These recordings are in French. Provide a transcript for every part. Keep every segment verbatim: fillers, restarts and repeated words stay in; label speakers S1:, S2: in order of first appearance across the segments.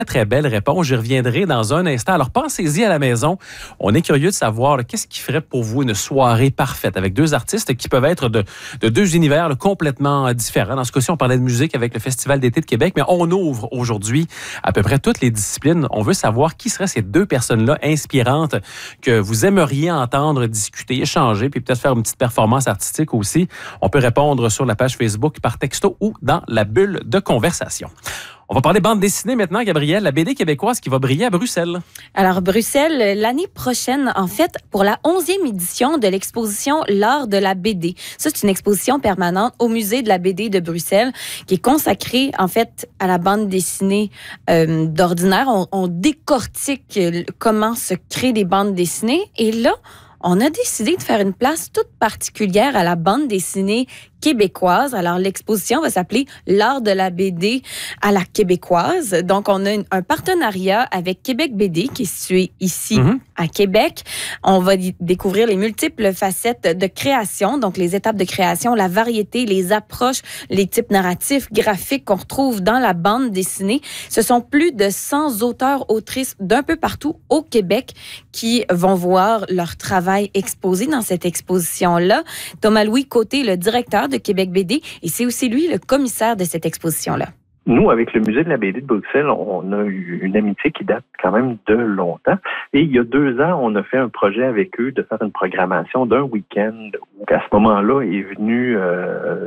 S1: Très belle réponse. J'y reviendrai dans un instant. Alors, pensez-y à la maison. On est curieux de savoir là, qu'est-ce qui ferait pour vous une soirée parfaite avec deux artistes qui peuvent être de, de deux univers là, complètement différents. Dans ce cas-ci, on parlait de musique avec le Festival d'été de Québec, mais on ouvre aujourd'hui à peu près toutes les disciplines. On veut savoir qui seraient ces deux personnes-là inspirantes que vous aimeriez entendre discuter, échanger, puis peut-être faire une petite performance artistique aussi. On peut répondre sur la page Facebook par texto ou dans la bulle de conversation. On va parler bande dessinée maintenant, Gabrielle, la B D québécoise qui va briller à Bruxelles.
S2: Alors, Bruxelles, l'année prochaine, en fait, pour la onzième édition de l'exposition L'art de la B D. Ça, c'est une exposition permanente au Musée de la B D de Bruxelles qui est consacrée, en fait, à la bande dessinée euh, d'ordinaire. On, on décortique comment se créent des bandes dessinées. Et là, on a décidé de faire une place toute particulière à la bande dessinée québécoise. Alors, l'exposition va s'appeler L'art de la B D à la québécoise. Donc, on a une, un partenariat avec Québec B D qui est situé ici mm-hmm. à Québec. On va y découvrir les multiples facettes de création, donc les étapes de création, la variété, les approches, les types narratifs, graphiques qu'on retrouve dans la bande dessinée. Ce sont plus de cent auteurs, autrices d'un peu partout au Québec qui vont voir leur travail exposé dans cette exposition-là. Thomas-Louis Côté, le directeur de Québec B D, et c'est aussi lui le commissaire de cette exposition-là.
S3: Nous, avec le Musée de la B D de Bruxelles, on a eu une amitié qui date quand même de longtemps. Et il y a deux ans, on a fait un projet avec eux de faire une programmation d'un week-end où, à ce moment-là, est venue euh,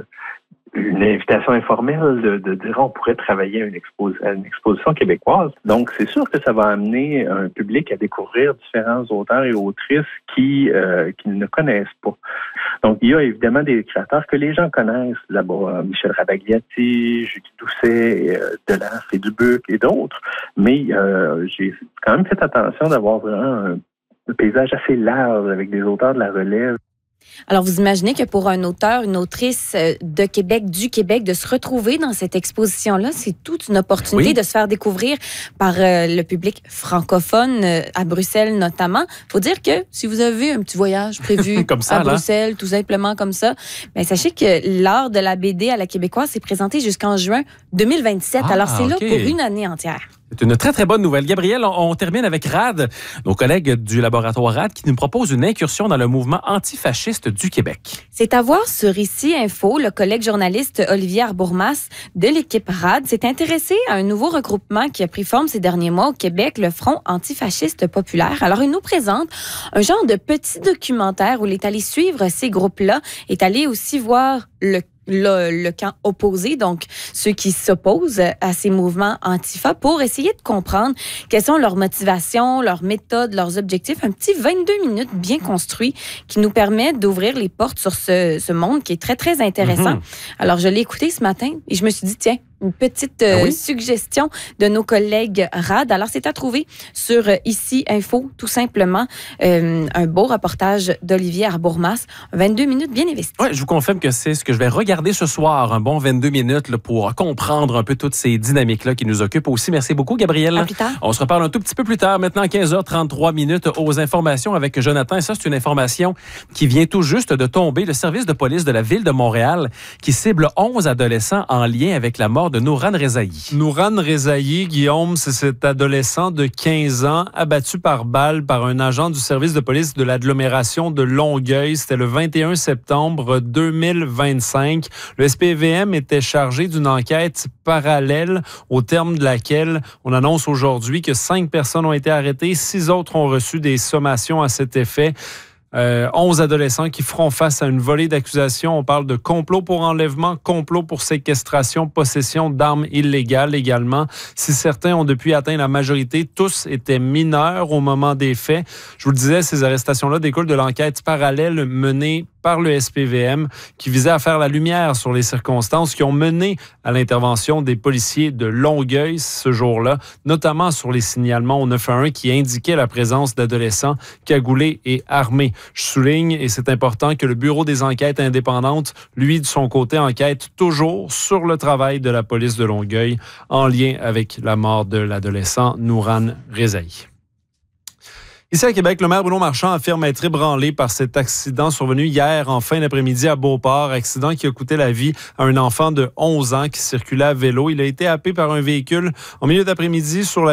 S3: une invitation informelle de, de dire on pourrait travailler à une, expo- à une exposition québécoise. Donc, c'est sûr que ça va amener un public à découvrir différents auteurs et autrices qui, euh, qui ne connaissent pas. Donc, il y a évidemment des créateurs que les gens connaissent là-bas, Michel Rabagliati, Julie Doucet, euh, Delaf et Dubuc et d'autres. Mais euh, j'ai quand même fait attention d'avoir vraiment un, un paysage assez large avec des auteurs de la relève.
S2: Alors, vous imaginez que pour un auteur, une autrice de Québec, du Québec, de se retrouver dans cette exposition-là, c'est toute une opportunité oui. de se faire découvrir par euh, le public francophone, euh, à Bruxelles notamment. Il faut dire que si vous avez un petit voyage prévu comme ça, à là. Bruxelles, tout simplement comme ça, bien, sachez que l'art de la B D à la québécoise s'est présenté jusqu'en juin deux mille vingt-sept. Ah, alors, c'est okay. là pour une année entière.
S1: C'est une très, très bonne nouvelle. Gabrielle, on, on termine avec R A D, nos collègues du laboratoire R A D, qui nous proposent une incursion dans le mouvement antifasciste du Québec.
S2: C'est à voir sur Ici Info. Le collègue journaliste Olivier Arbourmas de l'équipe R A D s'est intéressé à un nouveau regroupement qui a pris forme ces derniers mois au Québec, le Front antifasciste populaire. Alors, il nous présente un genre de petit documentaire où il est allé suivre ces groupes-là, est allé aussi voir le Le, le camp opposé, donc ceux qui s'opposent à ces mouvements antifa, pour essayer de comprendre quelles sont leurs motivations, leurs méthodes, leurs objectifs. Un petit vingt-deux minutes bien construit qui nous permet d'ouvrir les portes sur ce, ce monde qui est très, très intéressant. Mm-hmm. Alors, je l'ai écouté ce matin et je me suis dit, tiens, une petite euh, ah oui? suggestion de nos collègues R A D. Alors, c'est à trouver sur euh, Ici Info, tout simplement. Euh, un beau reportage d'Olivier Arbourmas. vingt-deux minutes bien investies.
S1: Oui, je vous confirme que c'est ce que je vais regarder ce soir. Un bon vingt-deux minutes là, pour comprendre un peu toutes ces dynamiques-là qui nous occupent aussi. Merci beaucoup, Gabrielle.
S2: À plus tard.
S1: On se reparle un tout petit peu plus tard. Maintenant, quinze heures trente-trois minutes aux informations avec Jonathan. Et ça, c'est une information qui vient tout juste de tomber. Le service de police de la Ville de Montréal qui cible onze adolescents en lien avec la mort de Nouran Rezaï.
S4: Nouran Rezaï, Guillaume, c'est cet adolescent de quinze ans abattu par balle par un agent du service de police de l'agglomération de Longueuil. C'était le vingt et un septembre deux mille vingt-cinq. Le S P V M était chargé d'une enquête parallèle au terme de laquelle on annonce aujourd'hui que cinq personnes ont été arrêtées, six autres ont reçu des sommations à cet effet. Euh, onze adolescents qui feront face à une volée d'accusations. On parle de complot pour enlèvement, complot pour séquestration, possession d'armes illégales également. Si certains ont depuis atteint la majorité, tous étaient mineurs au moment des faits. Je vous le disais, ces arrestations-là découlent de l'enquête parallèle menée par le S P V M qui visait à faire la lumière sur les circonstances qui ont mené à l'intervention des policiers de Longueuil ce jour-là, notamment sur les signalements au neuf un un qui indiquaient la présence d'adolescents cagoulés et armés. Je souligne, et c'est important, que le Bureau des enquêtes indépendantes, lui, de son côté, enquête toujours sur le travail de la police de Longueuil en lien avec la mort de l'adolescent Nouran Rezaï. Ici à Québec, le maire Bruno Marchand affirme être ébranlé par cet accident survenu hier en fin d'après-midi à Beauport. Accident qui a coûté la vie à un enfant de onze ans qui circulait à vélo. Il a été happé par un véhicule en milieu d'après-midi sur la